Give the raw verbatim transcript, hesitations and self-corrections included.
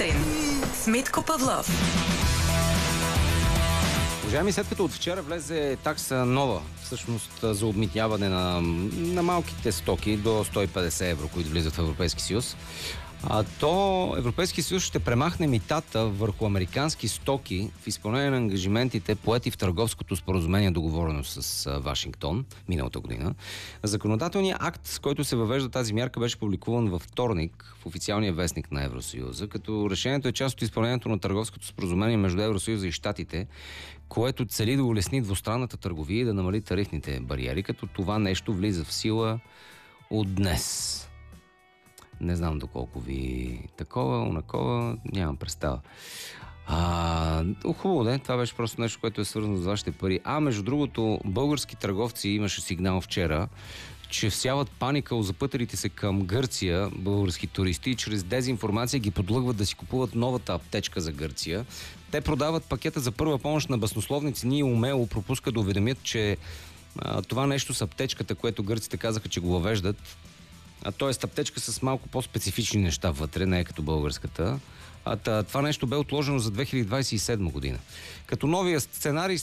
сутрин с Митко Павлов. Уважаеми, след като от вчера влезе такса нова, всъщност за обмитяване на, на малките стоки до сто и петдесет евро, които влизат в Европейски съюз, а то Европейски съюз ще премахне митата върху американски стоки в изпълнение на ангажиментите, поети в търговското споразумение, договорено с Вашингтон миналата година. Законодателният акт, с който се въвежда тази мярка, беше публикуван във вторник в официалния вестник на Евросъюза, като решението е част от изпълнението на търговското споразумение между Евросъюза и Щатите, което цели да улесни двустранната търговия и да намали тарифните бариери, като това нещо влиза в сила от днес. Не знам доколко ви такова, онакова, нямам представа. А, хубаво, не? Това беше просто нещо, което е свързано с вашите пари. А, между другото, български търговци, имаше сигнал вчера, че всяват паника у запъталите се към Гърция български туристи и чрез дезинформация ги подлъгват да си купуват новата аптечка за Гърция. Те продават пакета за първа помощ на баснословни цени и умело пропускат да уведомят, че а, това нещо с аптечката, което гърците казаха, че го въвеждат, а т.е. аптечка с малко по-специфични неща вътре, не е като българската. А това нещо бе отложено за две хиляди двадесет и седма година. Като новия сценарий